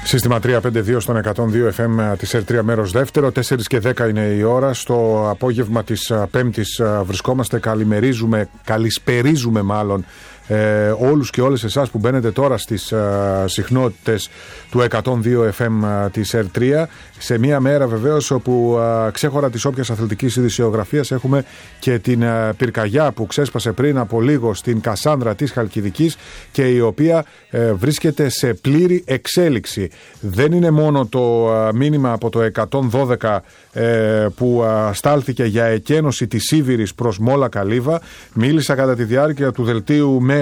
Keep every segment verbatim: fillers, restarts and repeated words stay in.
Σύστημα τριακόσια πενήντα δύο στον εκατόν δύο εφ εμ της ΕΡΤ τρία μέρος δεύτερο, τέσσερα και δέκα είναι η ώρα. Στο απόγευμα της Πέμπτης βρισκόμαστε, καλημερίζουμε, καλησπερίζουμε μάλλον ε, όλους και όλες εσάς που μπαίνετε τώρα στις ε, συχνότητες του εκατόν δύο εφ εμ της ΕΡΤ τρία, σε μια μέρα βεβαίως όπου ε, ξέχωρα της όποιας αθλητικής ειδησιογραφίας έχουμε και την ε, πυρκαγιά που ξέσπασε πριν από λίγο στην Κασάνδρα της Χαλκιδικής και η οποία ε, βρίσκεται σε πλήρη εξέλιξη. Δεν είναι μόνο το ε, μήνυμα από το εκατόν δώδεκα ε, που ε, στάλθηκε για εκένωση της Σίβηρης προς Μόλα Καλύβα. Μίλησα κατά τη διάρκεια του δελτίου με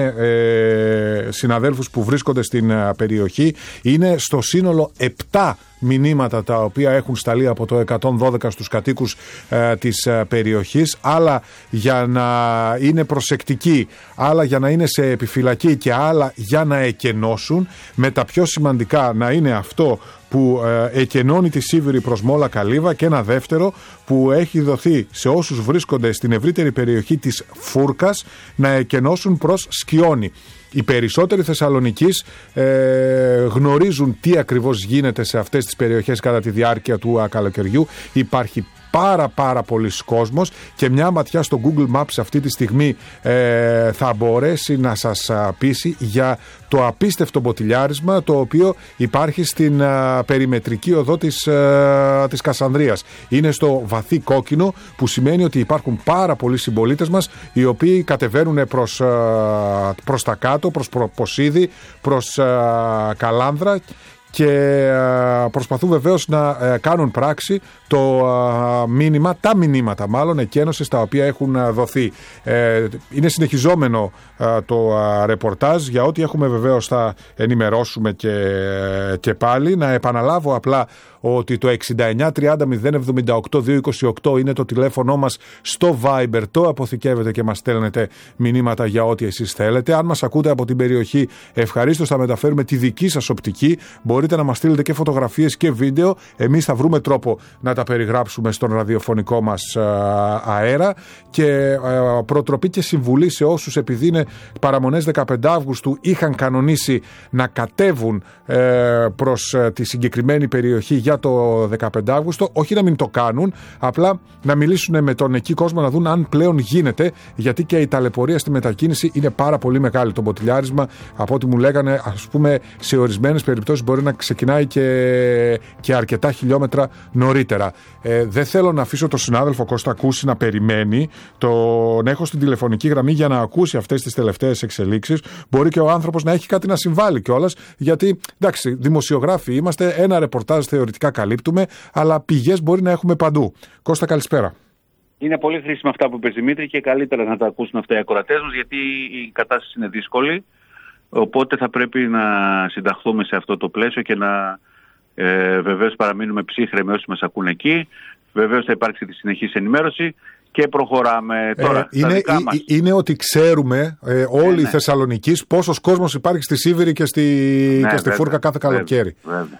ε, συναδέλφους που βρίσκονται στην ε, περιοχή. Είναι στο σύνολο επτά μηνύματα τα οποία έχουν σταλεί από το εκατόν δώδεκα στους κατοίκους ε, της ε, περιοχής, άλλα για να είναι προσεκτικοί, άλλα για να είναι σε επιφυλακή και άλλα για να εκενώσουν, με τα πιο σημαντικά να είναι αυτό που ε, εκενώνει τη Σίβηρη προς Μόλα Καλύβα και ένα δεύτερο που έχει δοθεί σε όσους βρίσκονται στην ευρύτερη περιοχή της Φούρκας να εκενώσουν προς Σκιόνι. Οι περισσότεροι Θεσσαλονικείς ε, γνωρίζουν τι ακριβώς γίνεται σε αυτές τις περιοχές κατά τη διάρκεια του α, καλοκαιριού. Υπάρχει πάρα πάρα πολλής κόσμος και μια ματιά στο Google Maps αυτή τη στιγμή ε, θα μπορέσει να σας α, πείσει για το απίστευτο μποτιλιάρισμα το οποίο υπάρχει στην α, περιμετρική οδό της, α, της Κασανδρίας. Είναι στο βαθύ κόκκινο, που σημαίνει ότι υπάρχουν πάρα πολλοί συμπολίτες μας οι οποίοι κατεβαίνουν προς, α, προς τα κάτω, προς Ποσίδη, προς α, Καλάνδρα και προσπαθούν βεβαίως να κάνουν πράξη το μήνυμα, τα μηνύματα μάλλον εκένωσης τα οποία έχουν δοθεί. Είναι συνεχιζόμενο το ρεπορτάζ, για ό,τι έχουμε βεβαίως θα ενημερώσουμε και, και πάλι. Να επαναλάβω απλά ότι το εξήντα εννιά τριάντα μηδέν εβδομήντα οκτώ διακόσια είκοσι οκτώ είναι το τηλέφωνο μας στο Viber. Το αποθηκεύετε και μας στέλνετε μηνύματα για ό,τι εσείς θέλετε. Αν μας ακούτε από την περιοχή, ευχαρίστως θα μεταφέρουμε τη δική σας οπτική. Μπορείτε να μας στείλετε και φωτογραφίες και βίντεο. Εμείς θα βρούμε τρόπο να τα περιγράψουμε στον ραδιοφωνικό μας αέρα. Και προτροπή και συμβουλή σε όσους, επειδή είναι παραμονές δεκαπέντε Αυγούστου, είχαν κανονίσει να κατέβουν προς τη συγκεκριμένη περιοχή για το δεκαπέντε Αυγούστου, όχι να μην το κάνουν, απλά να μιλήσουν με τον εκεί κόσμο να δουν αν πλέον γίνεται, γιατί και η ταλαιπωρία στη μετακίνηση είναι πάρα πολύ μεγάλη. Το μποτιλιάρισμα, από ό,τι μου λέγανε, ας πούμε, σε ορισμένες περιπτώσεις μπορεί να ξεκινάει και, και αρκετά χιλιόμετρα νωρίτερα. Ε, δεν θέλω να αφήσω τον συνάδελφο Κώστα Κούση να περιμένει, τον έχω στην τηλεφωνική γραμμή για να ακούσει αυτές τις τελευταίες εξελίξεις. Μπορεί και ο άνθρωπος να έχει κάτι να συμβάλλει κιόλας, γιατί εντάξει, δημοσιογράφοι είμαστε, ένα ρεπορτάζ θεωρητικά καλύπτουμε, αλλά πηγές μπορεί να έχουμε παντού. Κώστα, καλησπέρα. Είναι πολύ χρήσιμα αυτά που είπες, Δημήτρη, και καλύτερα να τα ακούσουν αυτά οι ακροατές μας, γιατί η κατάσταση είναι δύσκολη. Οπότε θα πρέπει να συνταχθούμε σε αυτό το πλαίσιο και να ε, βεβαίως παραμείνουμε ψύχρεμοι όσοι μας ακούν εκεί. Βεβαίως θα υπάρξει τη συνεχής ενημέρωση και προχωράμε τώρα. Ε, είναι, δικά μας. είναι ότι ξέρουμε ε, όλοι ναι, οι ναι. Θεσσαλονικείς πόσος κόσμος υπάρχει στη Σίβηρη και στη, ναι, και στη βέβαια, Φούρκα κάθε καλοκαίρι. Βέβαια, βέβαια.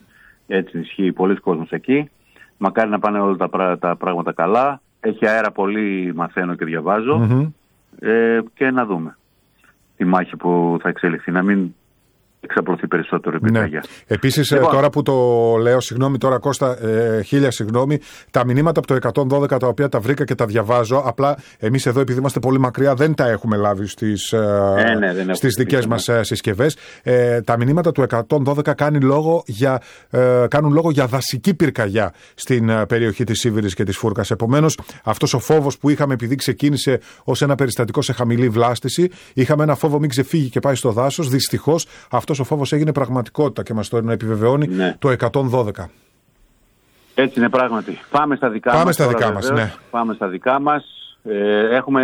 Έτσι ισχύει, πολλοί κόσμος εκεί. Μακάρι να πάνε όλα τα, τα πράγματα καλά. Έχει αέρα πολύ, μαθαίνω και διαβάζω. Mm-hmm. Ε, και να δούμε τη μάχη που θα εξελιχθεί. Να μην εξαπλωθεί περισσότερο η πυρκαγιά. Ναι. Επίσης, λοιπόν, τώρα που το λέω, συγγνώμη τώρα Κώστα, ε, χίλια συγγνώμη, τα μηνύματα από το εκατόν δώδεκα τα οποία τα βρήκα και τα διαβάζω, απλά εμείς εδώ επειδή είμαστε πολύ μακριά δεν τα έχουμε λάβει στις, ε, ναι, ναι, στις δικές μας ε, συσκευές. Ε, τα μηνύματα του εκατόν δώδεκα κάνει λόγο για, ε, κάνουν λόγο για δασική πυρκαγιά στην ε, περιοχή της Σίβηρης και της Φούρκας. Επομένως, αυτός ο φόβος που είχαμε, επειδή ξεκίνησε ως ένα περιστατικό σε χαμηλή βλάστηση, είχαμε ένα φόβο μην ξεφύγει και πάει στο δάσος. Δυστυχώς αυτός ο φόβος έγινε πραγματικότητα και μας το επιβεβαιώνει ναι. το εκατόν δώδεκα. Έτσι είναι πράγματι. Πάμε στα δικά Πάμε μας. Στα τώρα, δικά μας ναι. Πάμε στα δικά μας. Ε, έχουμε